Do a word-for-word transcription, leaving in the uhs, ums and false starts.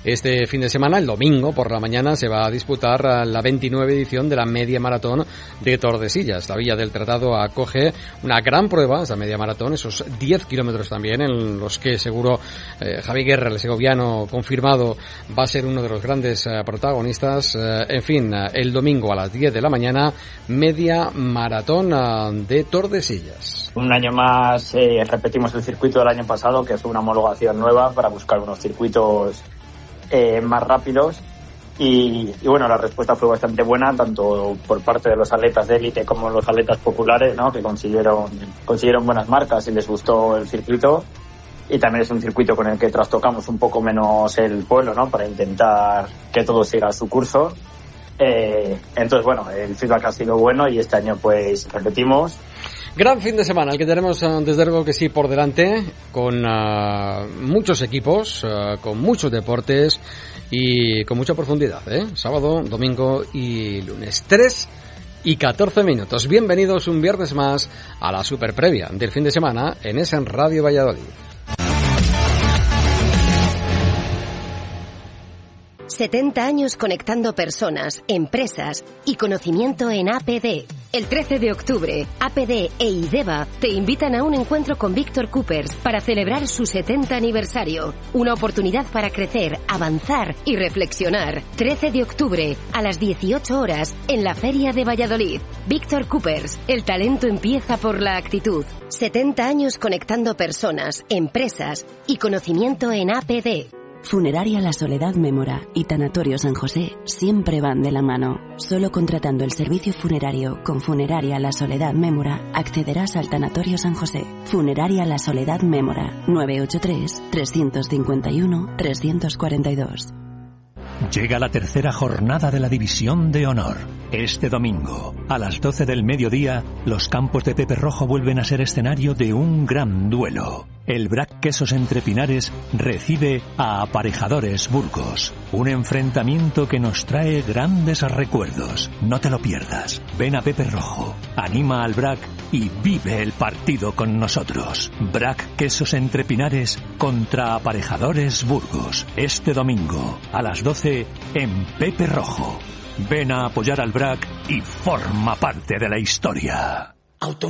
Este fin de semana, el domingo por la mañana, se va a disputar la veintinueve edición de la media maratón de Tordesillas. La Villa del Tratado acoge una gran prueba, esa media maratón, esos diez kilómetros también, en los que seguro eh, Javi Guerra, el segoviano confirmado, va a ser uno de los grandes eh, protagonistas. Eh, en fin, eh, el domingo a las diez de la mañana, media maratón eh, de Tordesillas. Un año más eh, repetimos el circuito del año pasado, que es una homologación nueva para buscar unos circuitos eh, más rápidos. Y, y bueno, la respuesta fue bastante buena, tanto por parte de los atletas de élite como los atletas populares, ¿no? Que consiguieron, consiguieron buenas marcas y les gustó el circuito. Y también es un circuito con el que trastocamos un poco menos el pueblo, ¿no? Para intentar que todo siga su curso. Eh, entonces, bueno, el feedback ha sido bueno y este año pues repetimos. Gran fin de semana, el que tenemos desde luego que sí por delante, con uh, muchos equipos, uh, con muchos deportes y con mucha profundidad, ¿eh? Sábado, domingo y lunes. tres y catorce minutos. Bienvenidos un viernes más a la super previa del fin de semana en Essen Radio Valladolid. setenta años conectando personas, empresas y conocimiento en A P D. El trece de octubre, A P D e IDEVA te invitan a un encuentro con Víctor Coopers para celebrar su setenta aniversario. Una oportunidad para crecer, avanzar y reflexionar. trece de octubre, a las dieciocho horas, en la Feria de Valladolid. Víctor Coopers, el talento empieza por la actitud. setenta años conectando personas, empresas y conocimiento en A P D. Funeraria La Soledad Mémora y Tanatorio San José siempre van de la mano. Solo contratando el servicio funerario con Funeraria La Soledad Mémora accederás al Tanatorio San José. Funeraria La Soledad Mémora, nueve ocho tres, tres cinco uno, tres cuatro dos. Llega la tercera jornada de la División de Honor. Este domingo, a las doce del mediodía, los campos de Pepe Rojo vuelven a ser escenario de un gran duelo. El B R A C Quesos Entre Pinares recibe a Aparejadores Burgos. Un enfrentamiento que nos trae grandes recuerdos. No te lo pierdas. Ven a Pepe Rojo, anima al B R A C y vive el partido con nosotros. B R A C Quesos Entre Pinares contra Aparejadores Burgos. Este domingo, a las doce, en Pepe Rojo. Ven a apoyar al B R A C y forma parte de la historia. Auto